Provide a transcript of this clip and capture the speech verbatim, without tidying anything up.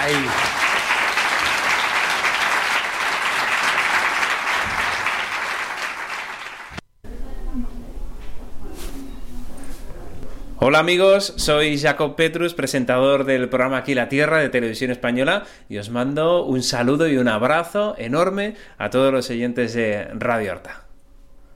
Ahí. Hola amigos, soy Jacob Petrus, presentador del programa Aquí la Tierra de Televisión Española, y os mando un saludo y un abrazo enorme a todos los oyentes de Radio Horta.